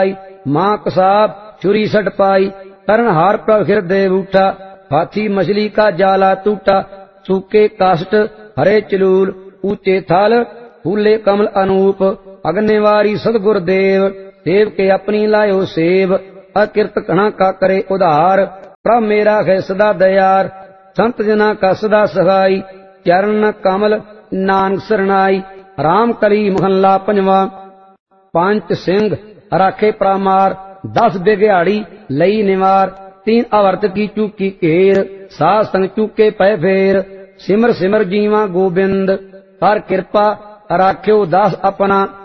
माँ कसाब चुरी सट पाई, करण हार प्रभ हृदय बूठा, हाथी मछली का जाला टूटा, सूखे काष्ट हरे चलूल, ऊंचे थल फूले कमल अनूप, अग्निवारी सदगुर देव, देव के अपनी लायो सेव, अकिरत घना का करे उधार, प्रभ मेरा है सदा दयार, संत जना का सदा सहाई, चरण कमल नानक सरनाई। राम कली महला पंजवा। पंच सिंह राखे प्रामार, 10 बिघाड़ी लई निवार, 3 अवर्त की चूकी घेर, साध संग चूके पै फेर, सिमर सिमर जीवा गोबिंद, कर कृपा राख्यो दास अपना,